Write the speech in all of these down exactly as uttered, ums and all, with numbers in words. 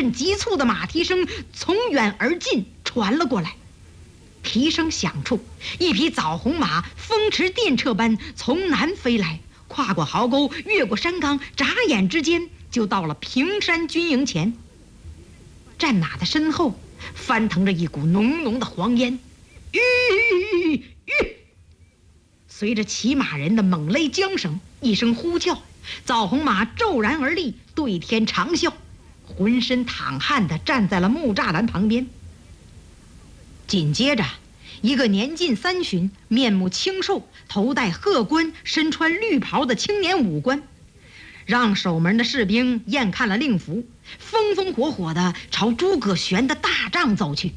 阵急促的马蹄声从远而近传了过来。蹄声响处，一匹枣红马风驰电掣般从南飞来，跨过壕沟，越过山岗，眨眼之间就到了平山军营前。战马的身后翻腾着一股浓浓的黄烟，吁吁，随着骑马人的猛勒缰绳，一声呼叫，枣红马骤然而立，对天长啸，浑身淌汗地站在了木栅栏旁边。紧接着，一个年近三旬、面目清瘦、头戴鹤冠、身穿绿袍的青年武官，让守门的士兵验看了令符，风风火火地朝诸葛玄的大帐走去。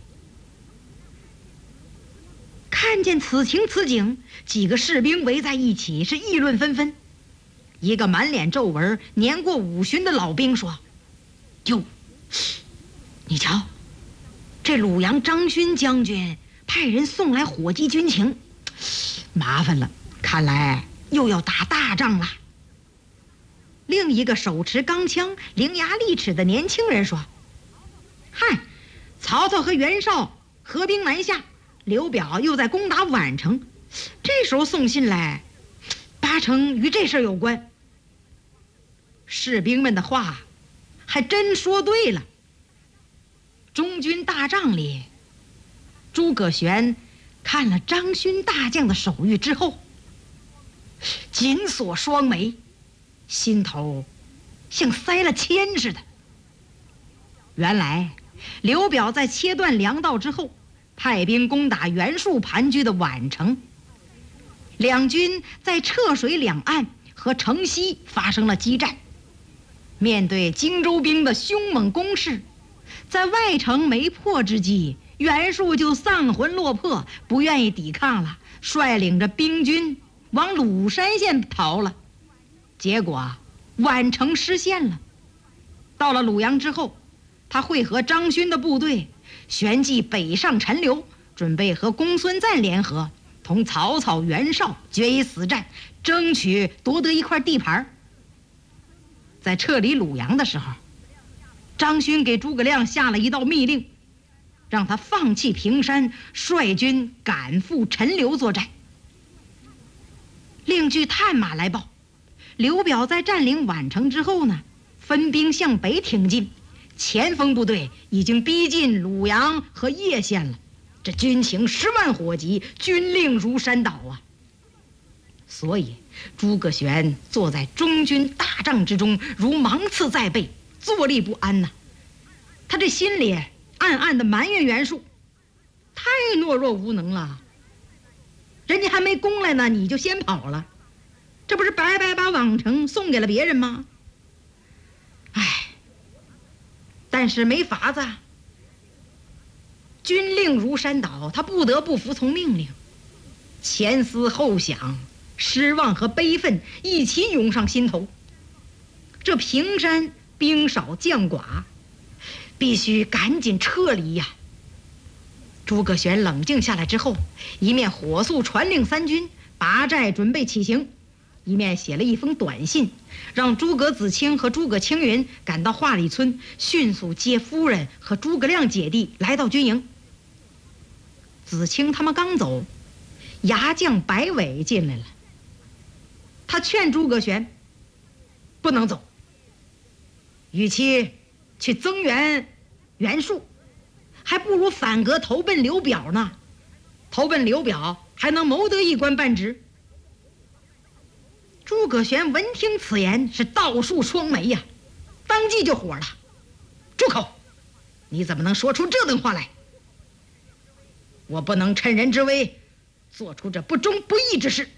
看见此情此景，几个士兵围在一起，是议论纷纷。一个满脸皱纹、年过五旬的老兵说：“哟，你瞧，这鲁阳张勋将军派人送来火急军情，麻烦了，看来又要打大仗了。”另一个手持钢枪、伶牙俐齿的年轻人说：“嗨，曹操和袁绍合兵南下，刘表又在攻打宛城，这时候送信来，八成与这事儿有关。”士兵们的话还真说对了。中军大帐里，诸葛玄看了张勋大将的手谕之后，紧锁双眉，心头像塞了铅似的。原来刘表在切断粮道之后，派兵攻打袁术盘踞的宛城，两军在掣水两岸和城西发生了激战。面对荆州兵的凶猛攻势，在外城没破之际，袁术就丧魂落魄，不愿意抵抗了，率领着兵军往鲁山县逃了。结果宛城失陷了。到了鲁阳之后，他会合张勋的部队，旋即北上陈留，准备和公孙瓒联合，同曹操、袁绍决一死战，争取夺得一块地盘。在撤离鲁阳的时候，张勋给诸葛亮下了一道密令，让他放弃平山，率军赶赴陈留作战。另据探马来报，刘表在占领宛城之后呢，分兵向北挺进，前锋部队已经逼近鲁阳和叶县了。这军情十万火急，军令如山倒啊！所以诸葛玄坐在中军大帐之中，如芒刺在背，坐立不安呐、啊。他这心里暗暗的埋怨袁术，太懦弱无能了。人家还没攻来呢，你就先跑了，这不是白白把宛城送给了别人吗？唉，但是没法子，军令如山倒，他不得不服从命令。前思后想，失望和悲愤一起涌上心头。这平山兵少将寡，必须赶紧撤离呀！诸葛玄冷静下来之后，一面火速传令三军拔寨准备起行，一面写了一封短信，让诸葛子清和诸葛青云赶到华里村，迅速接夫人和诸葛亮姐弟来到军营。子清他们刚走，牙将白尾进来了。他劝诸葛玄不能走，与其去增援袁术，还不如反戈投奔刘表呢。投奔刘表还能谋得一官半职。诸葛玄闻听此言，是倒竖双眉呀，当即就火了：“住口！你怎么能说出这等话来？我不能趁人之危，做出这不忠不义之事。”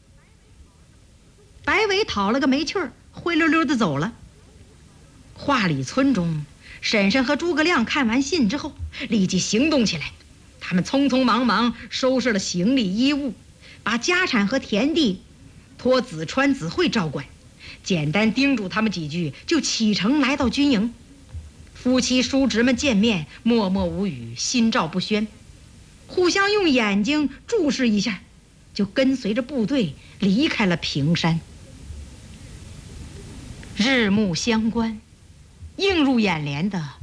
白尾讨了个没趣儿，灰溜溜的走了。华里村中，婶婶和诸葛亮看完信之后，立即行动起来。他们匆匆忙忙收拾了行李衣物，把家产和田地托子川、子惠照管，简单叮嘱他们几句，就启程来到军营。夫妻叔侄们见面，默默无语，心照不宣，互相用眼睛注视一下，就跟随着部队离开了平山。日暮相关，映入眼帘的